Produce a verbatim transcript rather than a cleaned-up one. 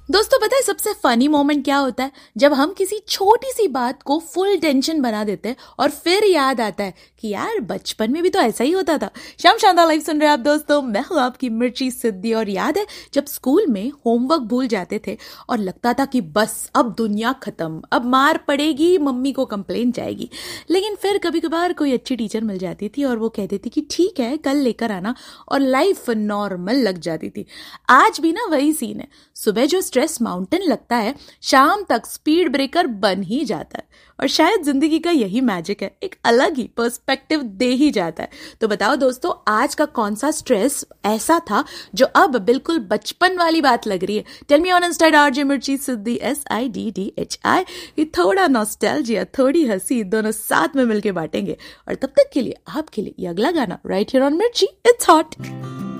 दोस्तों पता है सबसे फनी मोमेंट क्या होता है? जब हम किसी छोटी सी बात को फुल टेंशन बना देते हैं और फिर याद आता है कि यार बचपन में भी तो ऐसा ही होता था। शाम शानदार लाइव सुन रहे हैं आप दोस्तों, मैं हूं आपकी मिर्ची सिद्धि। और याद है जब स्कूल में होमवर्क भूल जाते थे और लगता था कि बस अब दुनिया खत्म, अब मार पड़ेगी, मम्मी को कंप्लेन जाएगी। लेकिन फिर कभी कभार कोई अच्छी टीचर मिल जाती थी और वो कहती थी कि ठीक है कल लेकर आना, और लाइफ नॉर्मल लग जाती थी। आज भी ना वही सीन है, सुबह जो स्ट्रेस माउंटेन लगता है शाम तक स्पीड ब्रेकर बन ही जाता है। और शायद जिंदगी का यही मैजिक है, एक अलग ही पर्सपेक्टिव दे ही जाता है। तो बताओ दोस्तों, आज का कौन सा स्ट्रेस ऐसा था जो अब बिल्कुल बचपन वाली बात लग रही है? Tell me on Insta RJ मिर्ची सिद्धि S I D D H I. ये थोड़ा नॉस्टैल्जिया, थोड़ी हंसी, दोनों साथ में मिलके बांटेंगे। और तब तक के लिए आपके लिए ये अगला गाना राइट हियर ऑन मिर्ची, इट्स हॉट।